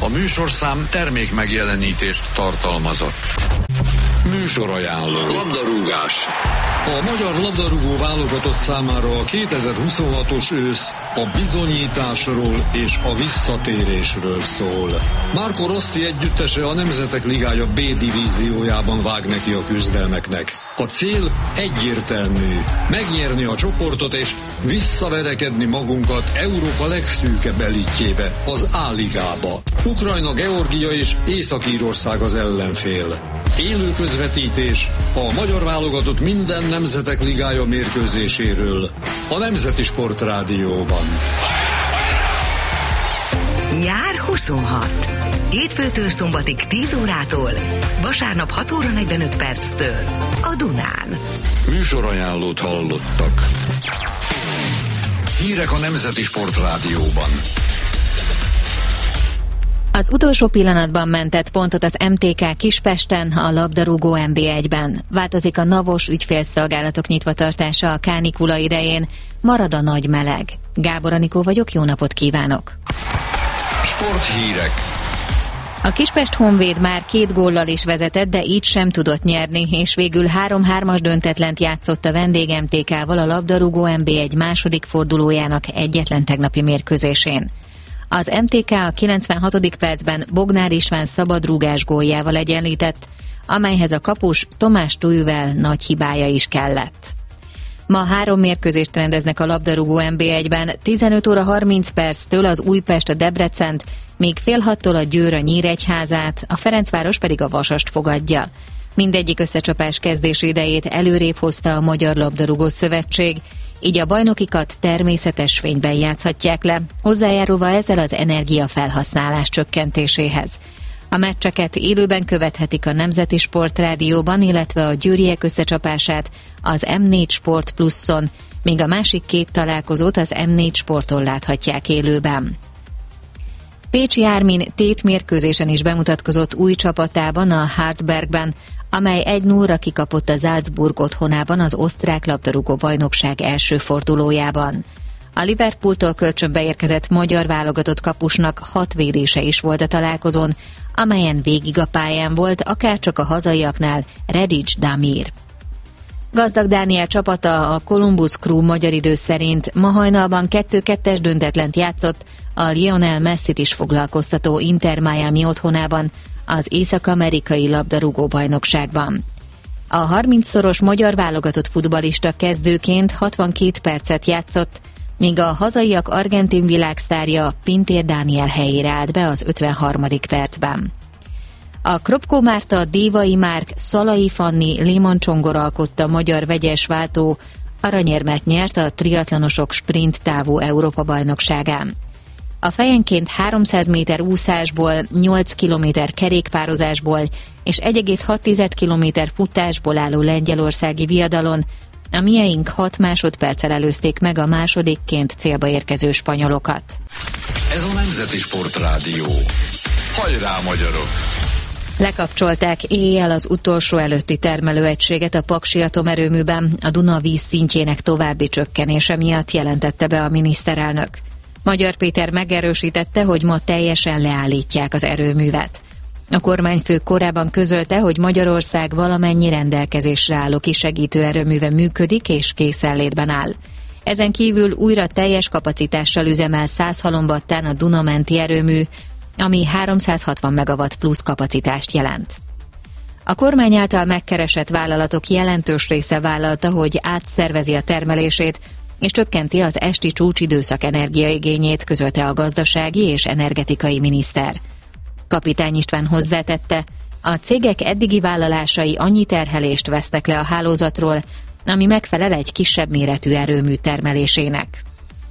A műsorszám termék megjelenítést tartalmazott. Műsorajánló. Labdarúgás. A magyar labdarúgó válogatott számára a 2026-os ősz a bizonyításról és a visszatérésről szól. Marco Rossi együttese a Nemzetek Ligája B divíziójában vág neki a küzdelmeknek. A cél egyértelmű: megnyerni a csoportot és visszaverekedni magunkat Európa legszűkebb elitjébe, az A-ligába. Ukrajna, Georgia és Észak-Írország az ellenfél. Élő közvetítés a magyar válogatott minden Nemzetek Ligája mérkőzéséről a Nemzeti Sport Rádióban. Nyár 26. Hétfőtől szombatig 10 órától, vasárnap 6 óra 45 perctől a Dunán. Műsorajánlót hallottak. Hírek a Nemzeti Sport Rádióban. Az utolsó pillanatban mentett pontot az MTK Kispesten, a labdarúgó NB1-ben. Változik a NAVOS ügyfélszolgálatok nyitvatartása a kánikula idején, marad a nagy meleg. Gábor Anikó vagyok, jó napot kívánok! Sporthírek. A Kispest Honvéd már 2 góllal is vezetett, de így sem tudott nyerni, és végül 3-3-as döntetlent játszott a vendég MTK-val a labdarúgó NB1 második fordulójának egyetlen tegnapi mérkőzésén. Az MTK a 96. percben Bognár István szabadrúgás góljával egyenlített, amelyhez a kapus Tomás Tujvel nagy hibája is kellett. Ma 3 mérkőzést rendeznek a labdarúgó NB1-ben, 15 óra 30 perctől az Újpest a Debrecent, míg fél 6-tól a Győr a Nyíregyházát, a Ferencváros pedig a Vasast fogadja. Mindegyik összecsapás kezdési idejét előrébb hozta a Magyar Labdarúgó Szövetség, így a bajnokikat természetes fényben játszhatják le, hozzájárulva ezzel az energiafelhasználás csökkentéséhez. A meccseket élőben követhetik a Nemzeti Sport Rádióban, illetve a győriek összecsapását az M4 Sport Pluszon, míg a másik 2 találkozót az M4 Sporton láthatják élőben. Pécsi Ármin tétmérkőzésen is bemutatkozott új csapatában, a Hartbergben, amely 1-0-ra kikapott a Salzburg otthonában az osztrák labdarúgó bajnokság első fordulójában. A Liverpooltól kölcsönbe érkezett magyar válogatott kapusnak 6 védése is volt a találkozón, amelyen végig a pályán volt, akárcsak a hazaiaknál Redić Damir. Gazdag Dániel csapata, a Columbus Crew magyar idő szerint ma hajnalban 2-2-es döntetlent játszott a Lionel Messit is foglalkoztató Inter Miami otthonában, az észak-amerikai labdarúgó bajnokságban. A 30-szoros magyar válogatott futballista kezdőként 62 percet játszott, míg a hazaiak argentin világsztárja Pintér Dániel helyére állt be az 53. percben. A Kropko Márta, Dévai Márk, Szalai Fanni, Léman Csongor alkotta magyar vegyes váltó aranyérmet nyert a triatlonosok sprint távú Európa-bajnokságán. A fejenként 300 méter úszásból, 8 kilométer kerékpározásból és 1,6 kilométer futásból álló lengyelországi viadalon a mieink 6 másodperccel előzték meg a másodikként célba érkező spanyolokat. Ez a Nemzeti Sport Rádió. Hajrá, magyarok! Lekapcsolták éjjel az utolsó előtti termelőegységet a Paksi atomerőműben, a Duna víz szintjének további csökkenése miatt, jelentette be a miniszterelnök. Magyar Péter megerősítette, hogy ma teljesen leállítják az erőművet. A kormányfő korábban közölte, hogy Magyarország valamennyi rendelkezésre álló kisegítő erőműve működik és készenlétben áll. Ezen kívül újra teljes kapacitással üzemel Százhalombattán a Duna-menti erőmű, ami 360 megawatt plusz kapacitást jelent. A kormány által megkeresett vállalatok jelentős része vállalta, hogy átszervezi a termelését, és csökkenti az esti csúcsidőszak energiaigényét, közölte a gazdasági és energetikai miniszter. Kapitány István hozzátette, a cégek eddigi vállalásai annyi terhelést vesznek le a hálózatról, ami megfelel egy kisebb méretű erőmű termelésének.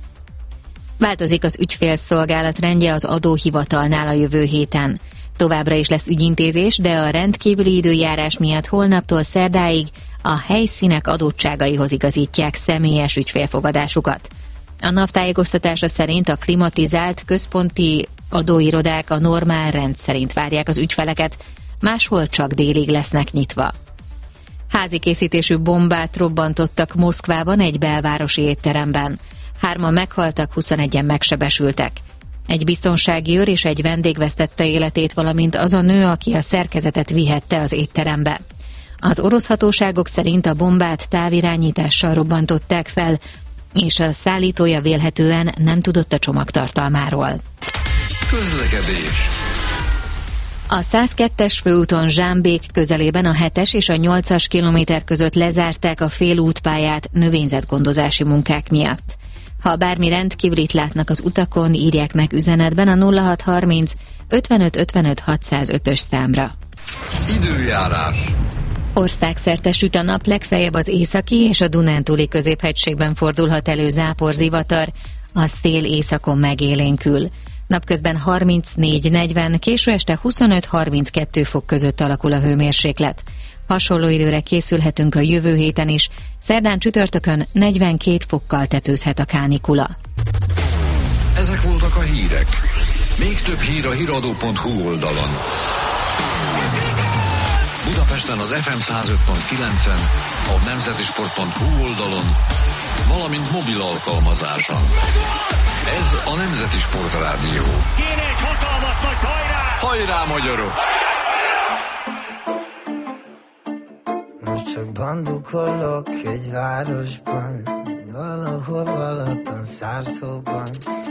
Változik az ügyfélszolgálat rendje az adóhivatalnál a jövő héten. Továbbra is lesz ügyintézés, de a rendkívüli időjárás miatt holnaptól szerdáig a helyszínek adottságaihoz igazítják személyes ügyfélfogadásukat. A NAV tájékoztatása szerint a klimatizált központi adóirodák a normál rend szerint várják az ügyfeleket, máshol csak délig lesznek nyitva. Házi készítésű bombát robbantottak Moszkvában egy belvárosi étteremben. 3-an meghaltak, 21-en megsebesültek. Egy biztonsági őr és egy vendég vesztette életét, valamint az a nő, aki a szerkezetet vihette az étterembe. Az orosz hatóságok szerint a bombát távirányítással robbantották fel, és a szállítója vélhetően nem tudott a csomag tartalmáról. Közlekedés. A 102-es főúton Zsámbék közelében a 7-es és a 8-as kilométer között lezárták a félútpályát növényzetgondozási munkák miatt. Ha bármi rendkívülit látnak az utakon, írják meg üzenetben a 0630 55 55 605-ös számra. Időjárás. Országszerte süt a nap, legfeljebb az északi és a Dunántúli középhegységben fordulhat elő záporzivatar, a szél északon megélénkül. Napközben 34-40, késő este 25-32 fok között alakul a hőmérséklet. Hasonló időre készülhetünk a jövő héten is, szerdán csütörtökön 42 fokkal tetőzhet a kánikula. Ezek voltak a hírek. Még több hír a hiradó.hu oldalon. Budapesten az FM 105.9-en, a nemzetisport.hu oldalon, valamint mobil alkalmazáson. Ez a Nemzeti Sportrádió. Kéne egy hatalmas nagy hajrá! Hajrá, magyarok! Most csak bandukolok egy városban, valahol Balaton szárszóban.